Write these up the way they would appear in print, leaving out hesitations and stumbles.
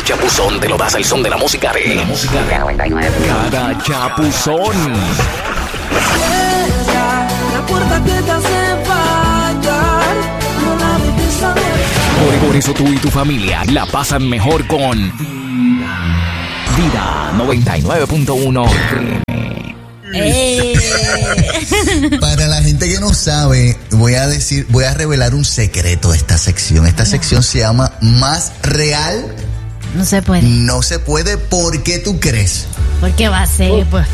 chapuzón te lo das al son de la música de 99. Cada chapuzón. La puerta que te hace fallar, no la dejes abierta. Por eso tú y tu familia la pasan mejor con Vida 99.1. Para la gente que no sabe, voy a revelar un secreto de esta sección. Esta sección se llama Más Real. No se puede. No se puede. ¿Por qué tú crees? ¿Por qué va a ser? Pues.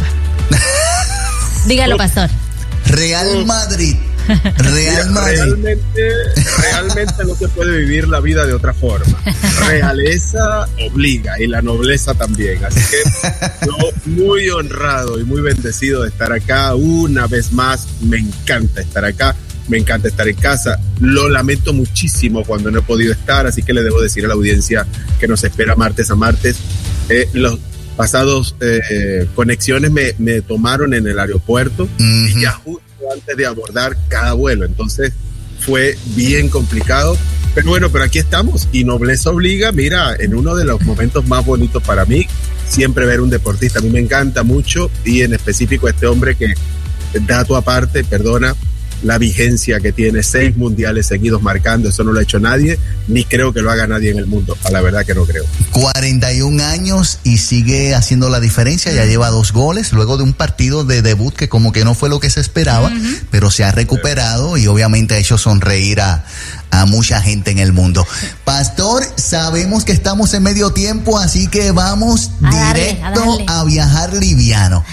Dígalo, pastor. Real Madrid. Real Madrid. Realmente no se puede vivir la vida de otra forma. Realeza obliga y la nobleza también. Así que yo muy honrado y muy bendecido de estar acá una vez más. Me encanta estar acá, me encanta estar en casa. Lo lamento muchísimo cuando no he podido estar, así que le debo decir a la audiencia que nos espera martes a martes. Los pasados conexiones me tomaron en el aeropuerto y ya justo antes de abordar cada vuelo, entonces fue bien complicado, pero bueno, pero aquí estamos y nobleza obliga. Mira, en uno de los momentos más bonitos para mí, siempre ver un deportista, a mí me encanta mucho, y en específico este hombre que, dato aparte, perdona, la vigencia que tiene, 6 mundiales seguidos marcando, eso no lo ha hecho nadie, ni creo que lo haga nadie en el mundo, a la verdad que no creo. 41 años y sigue haciendo la diferencia, ya lleva 2 goles, luego de un partido de debut que como que no fue lo que se esperaba, pero se ha recuperado y obviamente ha hecho sonreír a mucha gente en el mundo. Pastor, sabemos que estamos en medio tiempo, así que vamos directo a viajar liviano.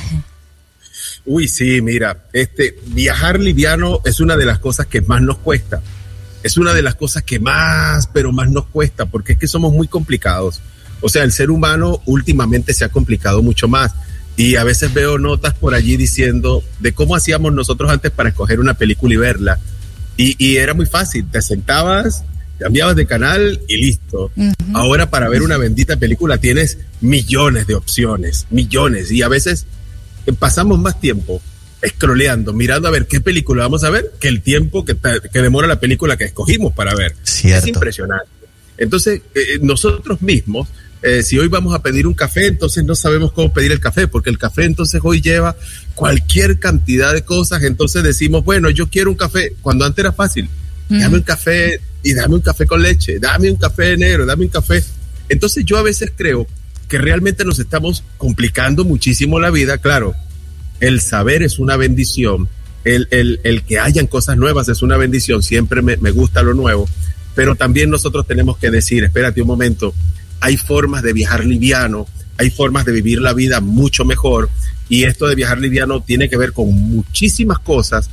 Uy, sí, mira, viajar liviano es una de las cosas que más nos cuesta. Es una de las cosas que más nos cuesta, porque es que somos muy complicados. O sea, el ser humano últimamente se ha complicado mucho más. Y a veces veo notas por allí diciendo de cómo hacíamos nosotros antes para escoger una película y verla. Y era muy fácil, te sentabas, cambiabas de canal y listo. Ahora para ver una bendita película tienes millones de opciones, millones. Y a veces pasamos más tiempo scrolleando, mirando a ver qué película vamos a ver, que el tiempo que demora la película que escogimos para ver. Cierto. Es impresionante. Entonces, nosotros mismos, si hoy vamos a pedir un café, entonces no sabemos cómo pedir el café, porque el café entonces hoy lleva cualquier cantidad de cosas. Entonces decimos, bueno, yo quiero un café, cuando antes era fácil. Dame un café y dame un café con leche, dame un café negro, dame un café. Entonces yo a veces creo que realmente nos estamos complicando muchísimo la vida. Claro, el saber es una bendición, el que hayan cosas nuevas es una bendición, siempre me gusta lo nuevo, pero también nosotros tenemos que decir, espérate un momento, hay formas de viajar liviano, hay formas de vivir la vida mucho mejor, y esto de viajar liviano tiene que ver con muchísimas cosas,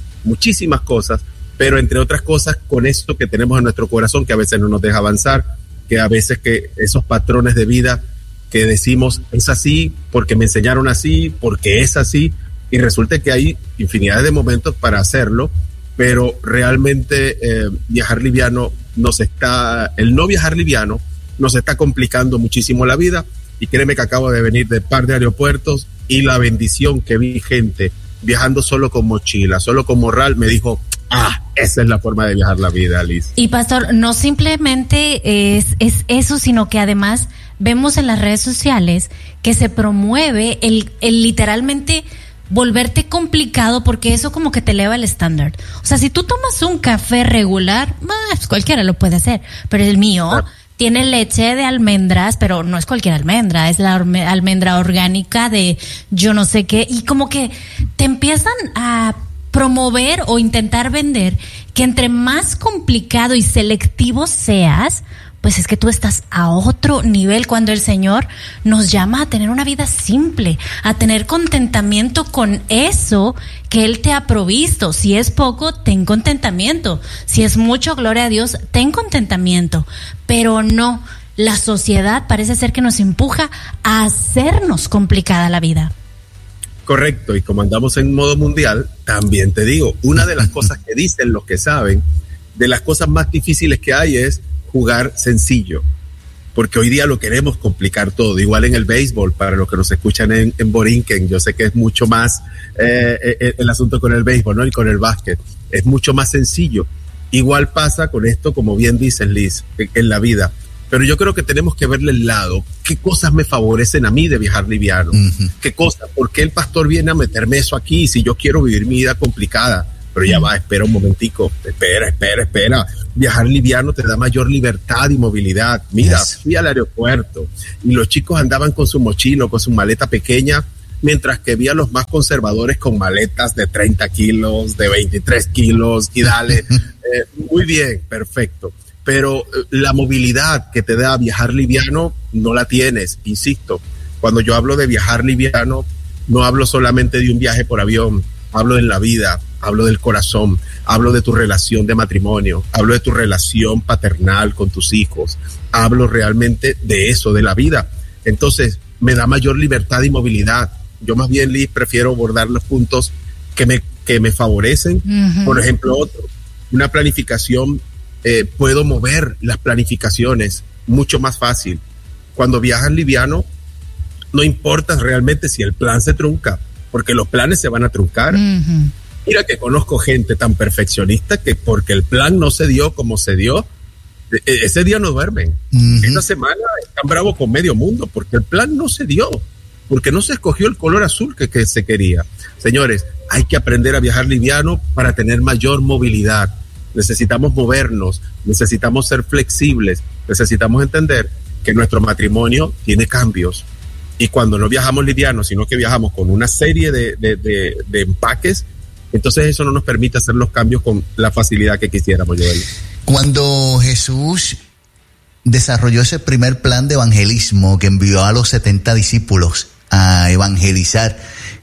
pero entre otras cosas con esto que tenemos en nuestro corazón que a veces no nos deja avanzar, que a veces que esos patrones de vida que decimos es así porque me enseñaron así, porque es así, y resulta que hay infinidad de momentos para hacerlo, pero realmente viajar liviano el no viajar liviano nos está complicando muchísimo la vida, y créeme que acabo de venir de par de aeropuertos y la bendición que vi gente viajando solo con mochila, solo con morral, me dijo, esa es la forma de viajar la vida, Liz. Y pastor, no simplemente es eso, sino que además vemos en las redes sociales que se promueve el literalmente volverte complicado, porque eso como que te eleva el estándar. O sea, si tú tomas un café regular, pues cualquiera lo puede hacer, pero el mío tiene leche de almendras, pero no es cualquier almendra, es la almendra orgánica de yo no sé qué, y como que te empiezan a promover o intentar vender que entre más complicado y selectivo seas, pues es que tú estás a otro nivel, cuando el Señor nos llama a tener una vida simple, a tener contentamiento con eso que Él te ha provisto. Si es poco, ten contentamiento. Si es mucho, gloria a Dios, ten contentamiento. Pero no, la sociedad parece ser que nos empuja a hacernos complicada la vida. Correcto, y como andamos en modo mundial, también te digo, una de las cosas que dicen los que saben, de las cosas más difíciles que hay es jugar sencillo, porque hoy día lo queremos complicar todo. Igual en el béisbol, para los que nos escuchan en Borinquen, yo sé que es mucho más el asunto con el béisbol, ¿no? Y con el básquet, es mucho más sencillo. Igual pasa con esto, como bien dices, Liz, en la vida. Pero yo creo que tenemos que verle el lado. ¿Qué cosas me favorecen a mí de viajar liviano? ¿Qué cosas? ¿Por qué el pastor viene a meterme eso aquí si yo quiero vivir mi vida complicada? Pero ya va, espera un momentico. Espera. Viajar liviano te da mayor libertad y movilidad. Mira, fui al aeropuerto y los chicos andaban con su mochila, con su maleta pequeña, mientras que vi a los más conservadores con maletas de 30 kilos, de 23 kilos y dale. Muy bien, perfecto. Pero la movilidad que te da viajar liviano no la tienes, insisto. Cuando yo hablo de viajar liviano, no hablo solamente de un viaje por avión, hablo de la vida, hablo del corazón, hablo de tu relación de matrimonio, hablo de tu relación paternal con tus hijos, hablo realmente de eso, de la vida. Entonces, me da mayor libertad y movilidad. Yo más bien, Liz, prefiero abordar los puntos que me favorecen. Por ejemplo, una planificación. Puedo mover las planificaciones mucho más fácil. Cuando viajas liviano, no importa realmente si el plan se trunca, porque los planes se van a truncar. Mira que conozco gente tan perfeccionista que porque el plan no se dio como se dio, ese día no duermen. Esta semana están bravos con medio mundo porque el plan no se dio, porque no se escogió el color azul que se quería. Señores, hay que aprender a viajar liviano para tener mayor movilidad. Necesitamos movernos, necesitamos ser flexibles, necesitamos entender que nuestro matrimonio tiene cambios. Y cuando no viajamos liviano, sino que viajamos con una serie de empaques, entonces eso no nos permite hacer los cambios con la facilidad que quisiéramos, Joel. Cuando Jesús desarrolló ese primer plan de evangelismo que envió a los 70 discípulos a evangelizar,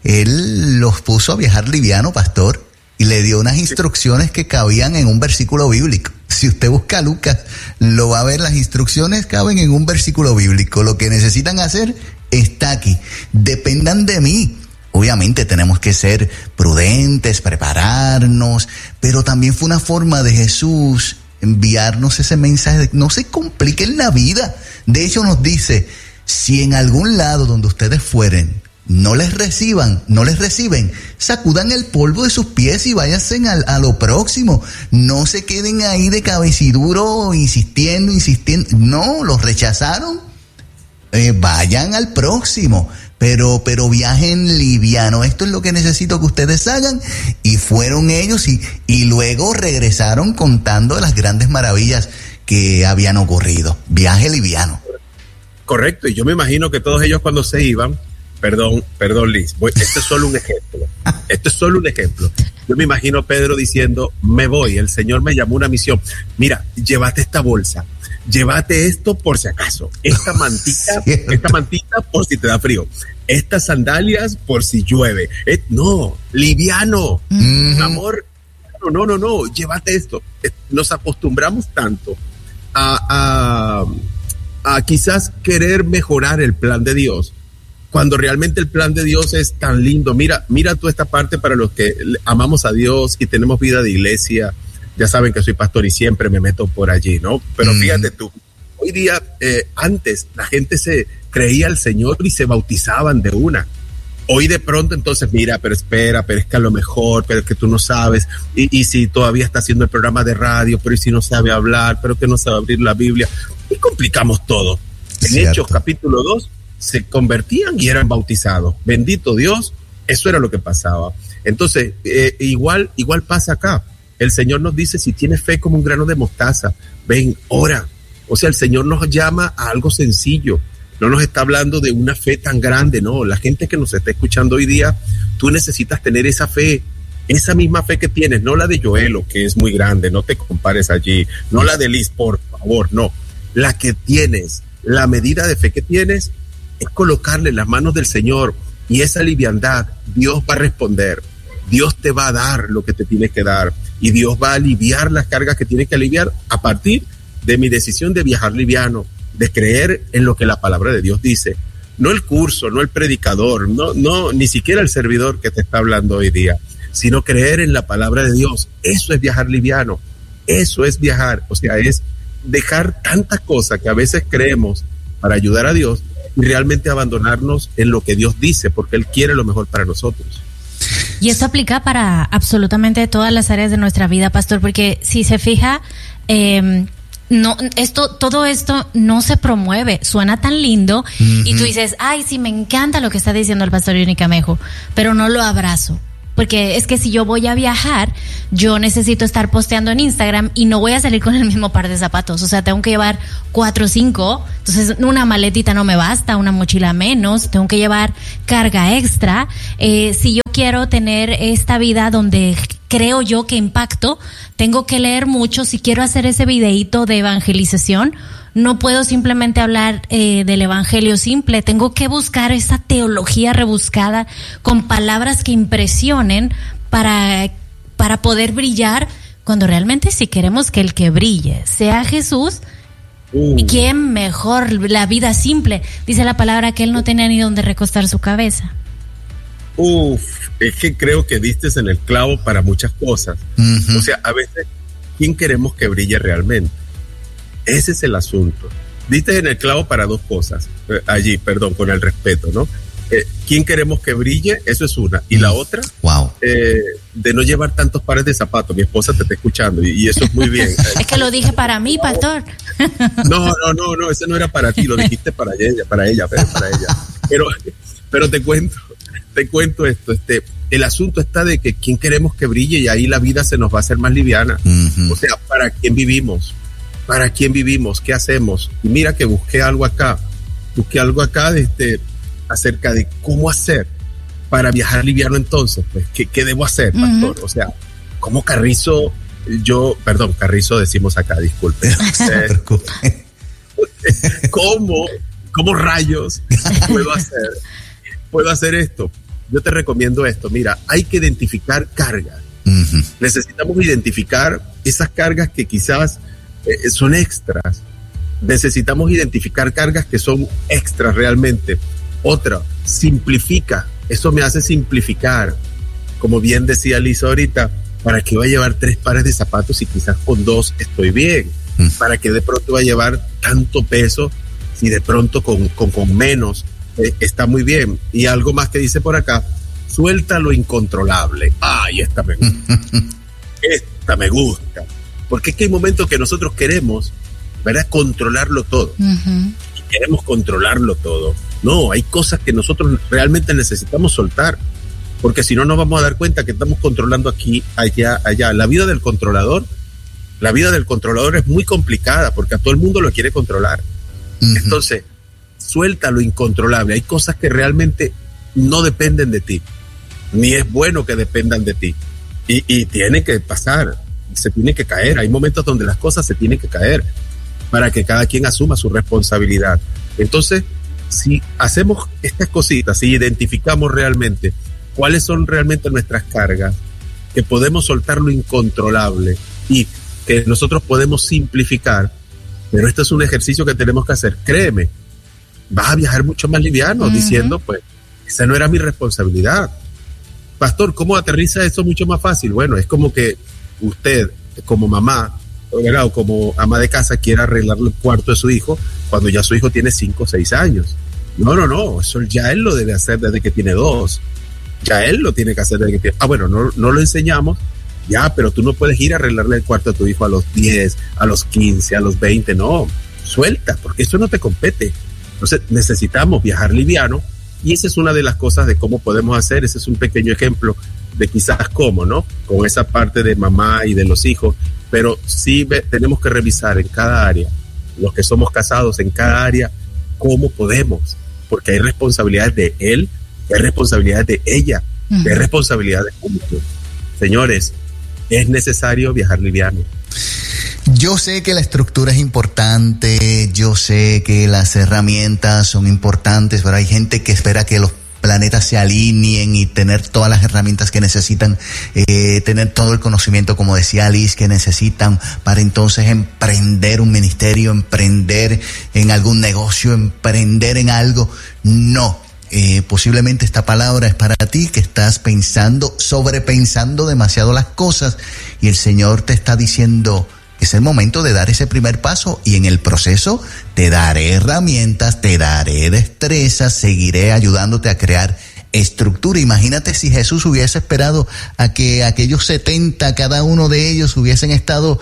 Él los puso a viajar liviano, pastor. Y le dio unas instrucciones que cabían en un versículo bíblico. Si usted busca a Lucas, lo va a ver, las instrucciones caben en un versículo bíblico. Lo que necesitan hacer está aquí. Dependan de mí. Obviamente tenemos que ser prudentes, prepararnos, pero también fue una forma de Jesús enviarnos ese mensaje de no se compliquen la vida. De hecho nos dice, si en algún lado donde ustedes fueren, no les reciben, sacudan el polvo de sus pies y váyanse a lo próximo. No se queden ahí de cabeciduro insistiendo. No, los rechazaron. Vayan al próximo, pero viajen liviano. Esto es lo que necesito que ustedes hagan. Y fueron ellos y luego regresaron contando de las grandes maravillas que habían ocurrido. Viaje liviano. Correcto, y yo me imagino que todos ellos cuando se iban, Perdón, Liz. Este es solo un ejemplo. Yo me imagino a Pedro diciendo, me voy, el Señor me llamó a una misión. Mira, llévate esta bolsa, llévate esto por si acaso, esta mantita por si te da frío, estas sandalias por si llueve. No, liviano, amor, no, llévate esto. Nos acostumbramos tanto a quizás querer mejorar el plan de Dios, cuando realmente el plan de Dios es tan lindo. Mira tú esta parte para los que amamos a Dios y tenemos vida de iglesia. Ya saben que soy pastor y siempre me meto por allí, ¿no? Pero fíjate tú, hoy día, antes la gente se creía al Señor y se bautizaban de una. Hoy de pronto entonces, mira, pero espera, pero es que a lo mejor, pero es que tú no sabes, y si todavía está haciendo el programa de radio, pero y si no sabe hablar, pero que no sabe abrir la Biblia, y complicamos todo. En Hechos capítulo 2, se convertían y eran bautizados. Bendito Dios, eso era lo que pasaba. Entonces, igual pasa acá. El Señor nos dice, si tienes fe como un grano de mostaza, ven, ora. O sea, el Señor nos llama a algo sencillo. No nos está hablando de una fe tan grande, no. La gente que nos está escuchando hoy día, tú necesitas tener esa fe, esa misma fe que tienes, no la de Joelo, que es muy grande, no te compares allí, no la de Liz, por favor, no. La que tienes, la medida de fe que tienes, es colocarle en las manos del Señor, y esa liviandad, Dios va a responder, Dios te va a dar lo que te tiene que dar, y Dios va a aliviar las cargas que tiene que aliviar a partir de mi decisión de viajar liviano, de creer en lo que la palabra de Dios dice, no el curso, no el predicador, no ni siquiera el servidor que te está hablando hoy día, sino creer en la palabra de Dios. Eso es viajar liviano, eso es viajar, o sea, es dejar tantas cosas que a veces creemos para ayudar a Dios y realmente abandonarnos en lo que Dios dice, porque Él quiere lo mejor para nosotros. Y esto aplica para absolutamente todas las áreas de nuestra vida, pastor, porque si se fija, no, todo esto no se promueve, suena tan lindo, y tú dices, ay, sí, me encanta lo que está diciendo el pastor Johnny Camejo, pero no lo abrazo. Porque es que si yo voy a viajar, yo necesito estar posteando en Instagram y no voy a salir con el mismo par de zapatos. O sea, tengo que llevar 4 o 5. Entonces, una maletita no me basta, una mochila menos. Tengo que llevar carga extra. Si yo quiero tener esta vida donde creo yo que impacto, tengo que leer mucho. Si quiero hacer ese videíto de evangelización, no puedo simplemente hablar del evangelio simple, tengo que buscar esa teología rebuscada con palabras que impresionen para poder brillar, cuando realmente si queremos que el que brille sea Jesús. ¿Quién mejor? La vida simple. Dice la palabra que él no tenía ni dónde recostar su cabeza. Es que creo que diste en el clavo para muchas cosas. O sea, a veces, ¿quién queremos que brille realmente? Ese es el asunto. Diste en el clavo para 2 cosas. Allí, perdón, con el respeto, ¿no? ¿Quién queremos que brille? Eso es una. Y la otra, de no llevar tantos pares de zapatos. Mi esposa te está escuchando y eso es muy bien. Es que lo dije para mí, pastor. No, ese no era para ti, lo dijiste para ella. Pero te cuento esto. El asunto está de que quién queremos que brille, y ahí la vida se nos va a hacer más liviana. O sea, ¿para quién vivimos? ¿Para quién vivimos? ¿Qué hacemos? Y mira que busqué algo acá acerca de cómo hacer para viajar liviano entonces. Pues, ¿qué debo hacer, pastor? O sea, ¿cómo Carrizo decimos acá, disculpe. No se preocupe. ¿Cómo rayos puedo hacer esto? Yo te recomiendo esto. Mira, hay que identificar cargas. Necesitamos identificar esas cargas que quizás son extras. Necesitamos identificar cargas que son extras realmente. Otra, simplifica. Eso me hace simplificar. Como bien decía Lisa ahorita, ¿para qué va a llevar 3 pares de zapatos si quizás con 2 estoy bien? ¿Para qué de pronto va a llevar tanto peso si de pronto con menos está muy bien? Y algo más que dice por acá, suelta lo incontrolable. Ay, esta me gusta. Esta me gusta. Porque es que hay momentos que nosotros queremos, ¿verdad?, controlarlo todo. Y queremos controlarlo todo. No, hay cosas que nosotros realmente necesitamos soltar, porque si no nos vamos a dar cuenta que estamos controlando aquí, allá. La vida del controlador es muy complicada, porque a todo el mundo lo quiere controlar. Entonces, suelta lo incontrolable. Hay cosas que realmente no dependen de ti, ni es bueno que dependan de ti. Y tiene que pasar. Se tiene que caer, hay momentos donde las cosas se tienen que caer para que cada quien asuma su responsabilidad. Entonces, si hacemos estas cositas, si identificamos realmente cuáles son realmente nuestras cargas, que podemos soltar lo incontrolable y que nosotros podemos simplificar, pero esto es un ejercicio que tenemos que hacer, créeme, vas a viajar mucho más liviano, diciendo, pues, esa no era mi responsabilidad. Pastor, ¿cómo aterriza eso mucho más fácil? Bueno, es como que usted, como mamá, o como ama de casa, quiera arreglarle el cuarto de su hijo cuando ya su hijo tiene 5 o 6 años. No, eso ya él lo debe hacer desde que tiene 2. Ya él lo tiene que hacer desde que tiene... bueno, no lo enseñamos, ya, pero tú no puedes ir a arreglarle el cuarto a tu hijo a los 10, a los 15, a los 20, no. Suelta, porque eso no te compete. Entonces, necesitamos viajar liviano, y esa es una de las cosas de cómo podemos hacer. Ese es un pequeño ejemplo de quizás cómo, ¿no? Con esa parte de mamá y de los hijos, pero sí tenemos que revisar en cada área, los que somos casados en cada área, cómo podemos, porque hay responsabilidades de él, hay responsabilidades de ella, hay responsabilidades juntos. Señores, es necesario viajar liviano. Yo sé que la estructura es importante, yo sé que las herramientas son importantes, pero hay gente que espera que los planetas se alineen y tener todas las herramientas que necesitan, tener todo el conocimiento, como decía Liz, que necesitan para entonces emprender un ministerio, emprender en algún negocio, emprender en algo. No, posiblemente esta palabra es para ti, que estás sobrepensando demasiado las cosas, y el Señor te está diciendo, es el momento de dar ese primer paso, y en el proceso te daré herramientas, te daré destrezas, seguiré ayudándote a crear estructura. Imagínate si Jesús hubiese esperado a que aquellos 70, cada uno de ellos hubiesen estado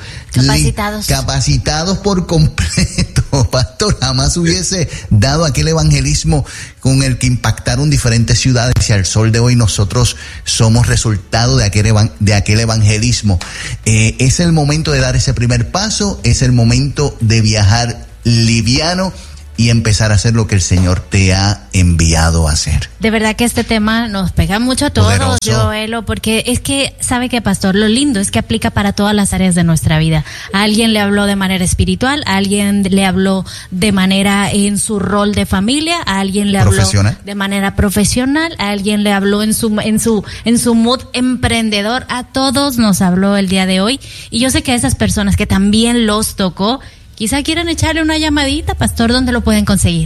capacitados por completo. Pastor, jamás hubiese dado aquel evangelismo con el que impactaron diferentes ciudades, y al sol de hoy nosotros somos resultado de aquel evangelismo. Es el momento de dar ese primer paso, es el momento de viajar liviano y empezar a hacer lo que el Señor te ha enviado a hacer. De verdad que este tema nos pega mucho a todos, Poderoso. Joelo, porque es que, ¿sabe qué, pastor? Lo lindo es que aplica para todas las áreas de nuestra vida. A alguien le habló de manera espiritual, a alguien le habló de manera en su rol de familia, a alguien le habló de manera profesional, a alguien le habló en su mood emprendedor. A todos nos habló el día de hoy, y yo sé que a esas personas que también los tocó, quizá quieran echarle una llamadita, pastor, ¿dónde lo pueden conseguir?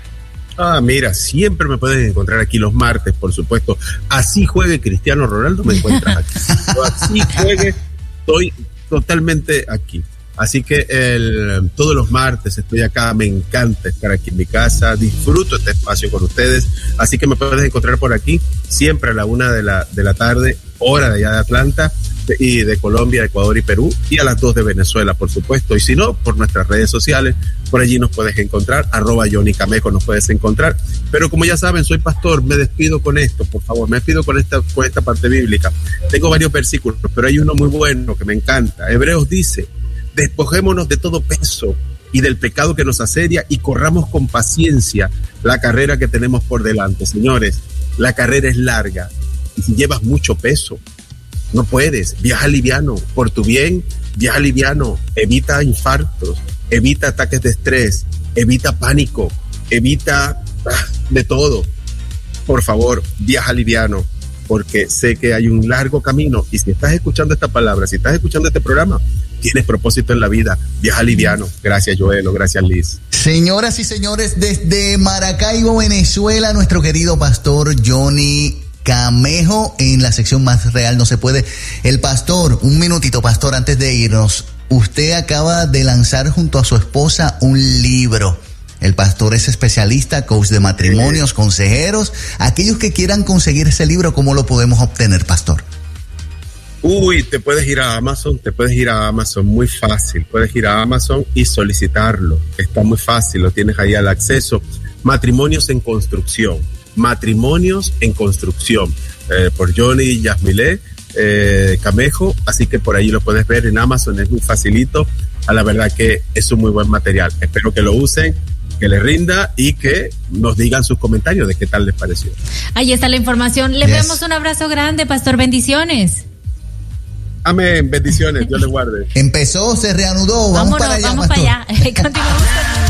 Mira, siempre me pueden encontrar aquí los martes, por supuesto. Así juegue Cristiano Ronaldo, me encuentras aquí. Así juegue, estoy totalmente aquí. Así que todos los martes estoy acá, me encanta estar aquí en mi casa, disfruto este espacio con ustedes. Así que me puedes encontrar por aquí, siempre a la 1:00 de la tarde, hora de allá de Atlanta, y de Colombia, Ecuador y Perú, y a las 2 de Venezuela, por supuesto. Y si no, por nuestras redes sociales, por allí nos puedes encontrar, @Johnny Camejo nos puedes encontrar. Pero como ya saben, soy pastor, me despido con esto, por favor, me despido con esta parte bíblica. Tengo varios versículos, pero hay uno muy bueno que me encanta. Hebreos dice: despojémonos de todo peso y del pecado que nos asedia, y corramos con paciencia la carrera que tenemos por delante. Señores, la carrera es larga, y si llevas mucho peso, no puedes. Viaja liviano, por tu bien, viaja liviano. Evita infartos, evita ataques de estrés, evita pánico, evita de todo. Por favor, viaja liviano, porque sé que hay un largo camino, y si estás escuchando esta palabra, si estás escuchando este programa, tienes propósito en la vida. Viaja liviano. Gracias, Joelo. Gracias, Liz. Señoras y señores, desde Maracaibo, Venezuela, nuestro querido pastor Johnny Camejo, en la sección Más Real No Se Puede. El pastor, un minutito, pastor, antes de irnos. Usted acaba de lanzar junto a su esposa un libro. El pastor es especialista, coach de matrimonios, consejeros. Aquellos que quieran conseguir ese libro, ¿cómo lo podemos obtener, pastor? Te puedes ir a Amazon, muy fácil. Puedes ir a Amazon y solicitarlo. Está muy fácil, lo tienes ahí al acceso. Matrimonios en construcción, por Johnny Yasmilé Camejo. Así que por ahí lo puedes ver en Amazon, es muy facilito. A la verdad que es un muy buen material. Espero que lo usen, que les rinda, y que nos digan sus comentarios de qué tal les pareció. Ahí está la información. Le enviamos un abrazo grande, pastor. Bendiciones. Amén, bendiciones, Dios les guarde. Empezó, se reanudó, vamos para allá. Vamos para allá. Continuamos.